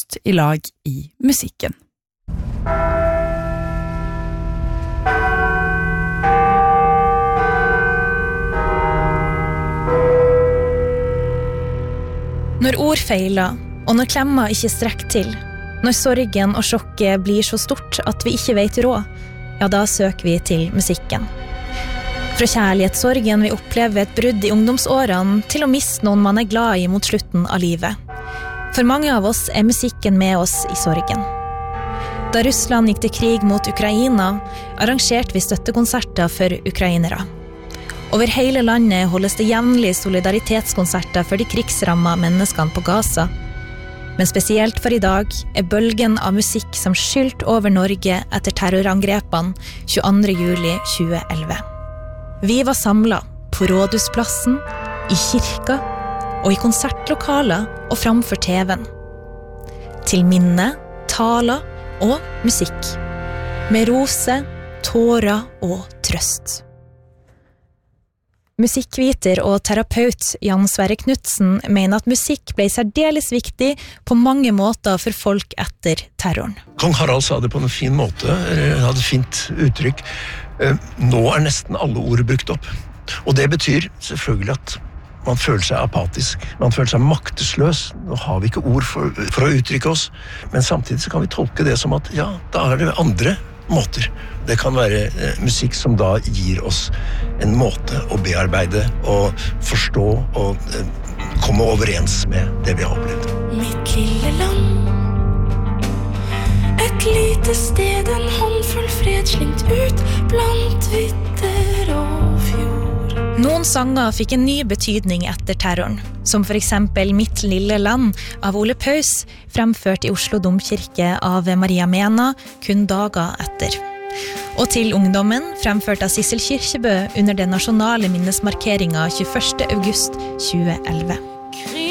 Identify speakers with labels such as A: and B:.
A: trøst I lag I musikken.
B: Når ord feiler, og når klemmer ikke strekker til, når sorgen og sjokket blir så stort at vi ikke vet råd, ja, da søker vi til musikken. Fra kjærlighetssorgen vi opplever et brudd I ungdomsårene til å miste noen man glad I mot slutten av livet. For mange av oss musikken med oss I sorgen. Da Russland gikk til krig mot Ukraina, arrangerte vi støttekonserter for ukrainere. Over hele landet holdes det jevnlig solidaritetskonserter for de krigsrammede menneskene på Gaza. Men spesielt for I dag bølgen av musikk som skylt over Norge etter terrorangrepene 22. juli 2011. Vi var samlet på Rådhusplassen, I kirka og I konsertlokaler og framfor TV-en. Til minne, taler og musikk. Med rose, tårer og trøst. Musikkviter og terapeut Jan Sverre Knudsen mener at musikk ble særdeles viktig på mange måter for folk etter terroren.
C: Kong Harald sa det på en fin måte, hadde et fint uttrykk. Nå nesten alle ord brukt opp. Og det betyr selvfølgelig at man føler seg apatisk, man føler seg maktesløs. Nå har vi ikke ord for å uttrykke oss, men samtidig så kan vi tolke det som at ja, da det andre måter. Det kan være musikk som da gir oss en måte å bearbeide og forstå og komme overens med det vi har opplevd.
D: Mitt lille land, et lite sted, en håndfull fred slengt ut blant vidder og fjord.
B: Noen sanger fikk en ny betydning etter terroren, som for eksempel Mitt lille land av Ole Paus, fremført I Oslo Domkirke av Maria Mena kun dager etter. Og til ungdommen, fremført av Sissel Kyrkjebø under den nasjonale minnesmarkeringen 21. august 2011.